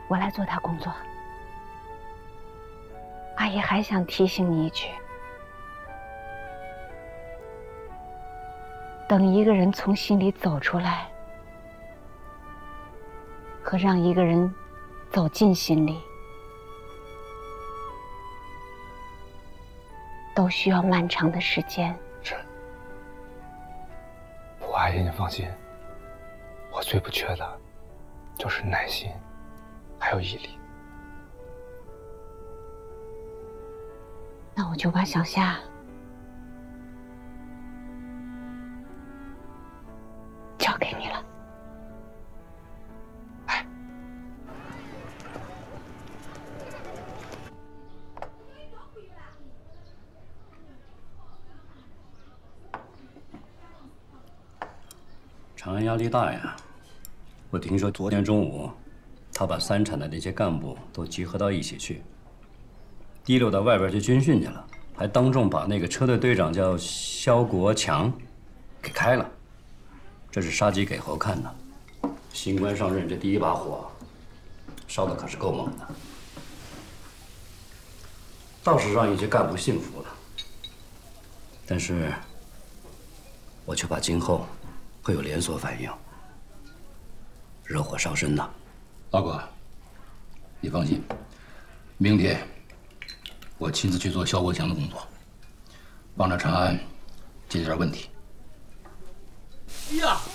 我来做他工作。阿姨还想提醒你一句，等一个人从心里走出来，和让一个人走进心里，都需要漫长的时间。 是。不过阿姨，你放心，我最不缺的就是耐心，还有毅力。 那我就把小夏交给你了。 来， 长安压力大呀！我听说昨天中午，他把三产的那些干部都集合到一起去，提溜到外边去军训去了，还当众把那个车队队长叫肖国强给开了。这是杀鸡给猴看的。新官上任，这第一把火烧的可是够猛的，倒是让一些干部信服了。但是，我却怕今后会有连锁反应，惹火烧身呐。 老葛，你放心，明天我亲自去做肖国强的工作，帮着长安解决点问题。 呀，